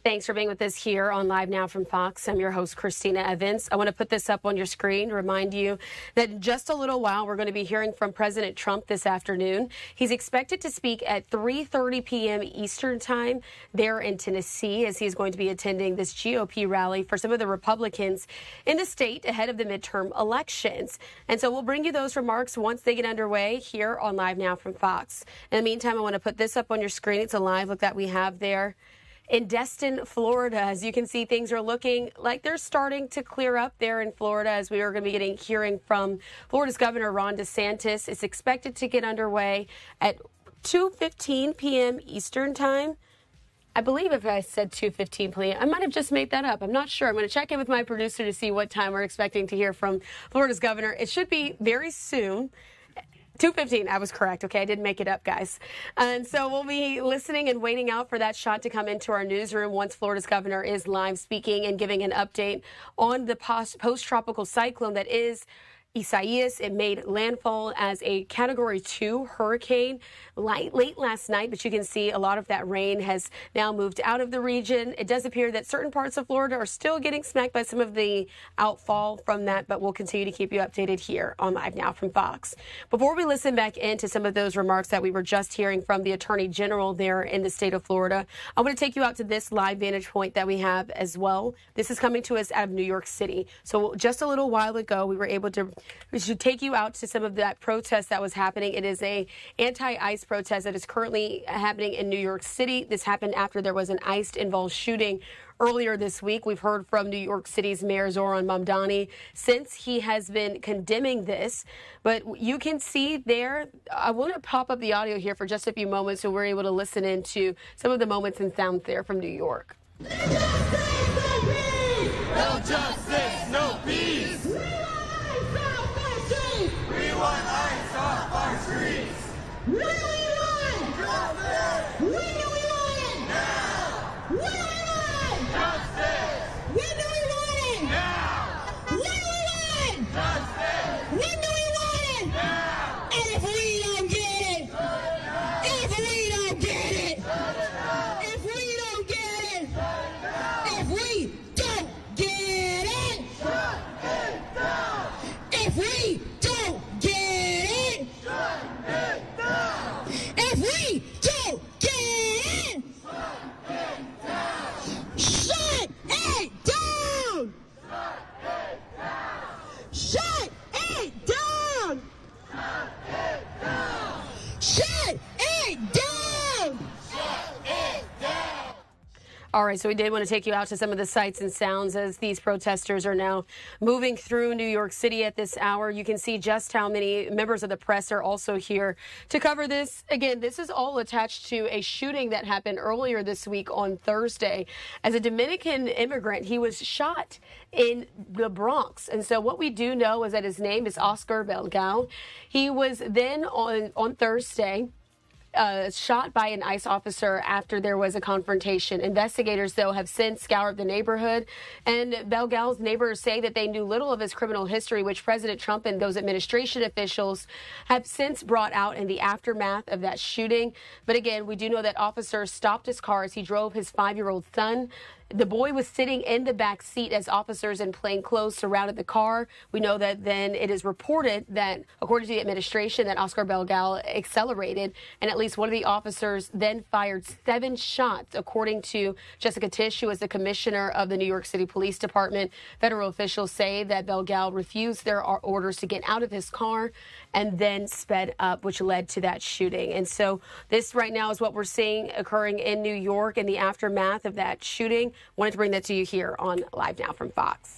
Thanks for being with us here on Live Now from Fox. I'm your host, Christina Evans. I want to put this up on your screen to remind you that in just a little while, we're going to be hearing from President Trump this afternoon. He's expected to speak at 3:30 p.m. Eastern Time there in Tennessee, as he's going to be attending this GOP rally for some of the Republicans in the state ahead of the midterm elections. And so we'll bring you those remarks once they get underway here on Live Now from Fox. In the meantime, I want to put this up on your screen. It's a live look that we have there in Destin, Florida. As you can see, things are looking like they're starting to clear up there in Florida, as we are going to be hearing from Florida's Governor Ron DeSantis. It's expected to get underway at 2:15 p.m. Eastern Time. I believe if I said 2:15 p.m., I might have just made that up. I'm not sure. I'm going to check in with my producer to see what time we're expecting to hear from Florida's governor. It should be very soon. 2:15, I was correct. Okay, I didn't make it up, guys. And so we'll be listening and waiting out for that shot to come into our newsroom once Florida's governor is live speaking and giving an update on the post-tropical cyclone that is Isaias. It made landfall as a Category 2 hurricane late last night, but you can see a lot of that rain has now moved out of the region. It does appear that certain parts of Florida are still getting smacked by some of the outfall from that, but we'll continue to keep you updated here on Live Now from Fox. Before we listen back into some of those remarks that we were just hearing from the Attorney General there in the state of Florida, I want to take you out to this live vantage point that we have as well. This is coming to us out of New York City. So just a little while ago, we should take you out to some of that protest that was happening. It is a anti-ICE protest that is currently happening in New York City. This happened after there was an ICE-involved shooting earlier this week. We've heard from New York City's Mayor Zohran Mamdani since he has been condemning this. But you can see there, I want to pop up the audio here for just a few moments so we're able to listen into some of the moments and sounds there from New York. No justice, no peace. We want ICE off our streets. When do we want? Justice. When do we want it? Now. When do we want? Justice. When do we want it? Now. When do we want? Justice. When do we want it? Now. And if we don't get it, if we don't get it, if we don't get it, if we don't get it, shut it down. If we don't get it, shut it down. If we don't get it, shut it down. Shut it down. Shut it down. All right, so we did want to take you out to some of the sights and sounds as these protesters are now moving through New York City at this hour. You can see just how many members of the press are also here to cover this. Again, this is all attached to a shooting that happened earlier this week on Thursday. As a Dominican immigrant, he was shot in the Bronx. And so what we do know is that his name is Oscar Belgal. He was then on Thursday shot by an ICE officer after there was a confrontation. Investigators, though, have since scoured the neighborhood, and Belgal's neighbors say that they knew little of his criminal history, which President Trump and those administration officials have since brought out in the aftermath of that shooting. But again, we do know that officers stopped his car as he drove his 5-year-old son. The boy was sitting in the back seat as officers in plain clothes surrounded the car. We know that then it is reported that, according to the administration, that Oscar Belgal accelerated, and at least one of the officers then fired 7 shots, according to Jessica Tisch, who is the commissioner of the New York City Police Department. Federal officials say that Belgal refused their orders to get out of his car and then sped up, which led to that shooting. And so this right now is what we're seeing occurring in New York in the aftermath of that shooting. Wanted to bring that to you here on Live Now from Fox.